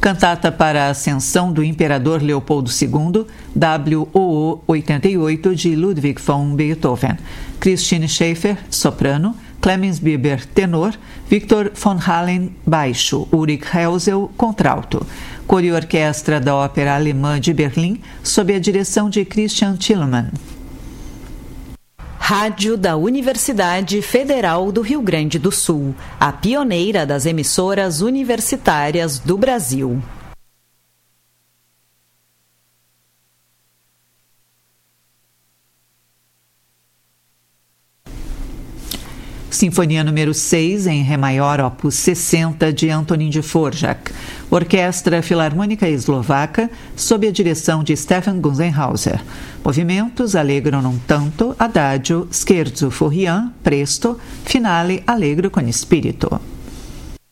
Cantata para a Ascensão do Imperador Leopoldo II, WOO 88, de Ludwig von Beethoven. Christine Schaeffer, soprano. Clemens Bieber, tenor. Victor von Halen, baixo. Ulrich Helsel, contralto. Coro e orquestra da Ópera Alemã de Berlim, sob a direção de Christian Thielemann. Rádio da Universidade Federal do Rio Grande do Sul, a pioneira das emissoras universitárias do Brasil. Sinfonia número 6, em Ré maior, opus 60, de Antonín Dvořák. Orquestra Filarmônica Eslovaca, sob a direção de Stefan Gunzenhauser. Movimentos: allegro non tanto, adagio, scherzo, forrian, presto, finale, allegro con spirito.